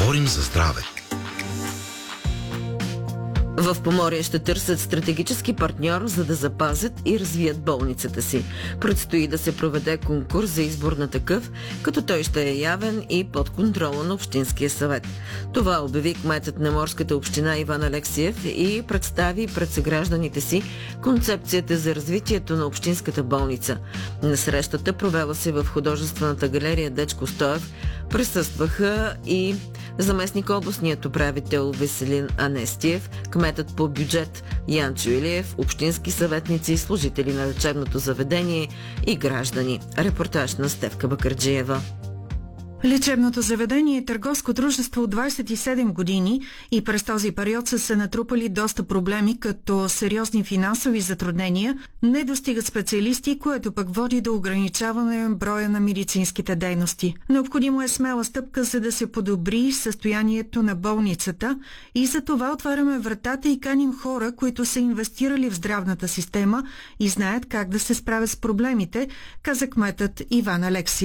Говорим за здраве. В Поморие ще търсят стратегически партньор, за да запазят и развият болницата си. Предстои да се проведе конкурс за избор на такъв, като той ще е явен и под контрола на Общинския съвет. Това обяви кметът на Морската община Иван Алексиев и представи пред съгражданите си концепцията за развитието на Общинската болница. На срещата, провела се в художествената галерия Дечко Стоев, присъстваха и заместник областният управител Веселин Анестиев, кметът по бюджет Янчо Илиев, общински съветници, служители на лечебното заведение и граждани. Репортаж на Стефка Бакърджиева. Лечебното заведение е търговско дружество от 27 години и през този период са се натрупали доста проблеми, като сериозни финансови затруднения, не достигат специалисти, което пък води до ограничаване броя на медицинските дейности. Необходимо е смела стъпка, за да се подобри състоянието на болницата и за това отваряме вратата и каним хора, които са инвестирали в здравната система и знаят как да се справят с проблемите, каза кметът Иван Алексиев.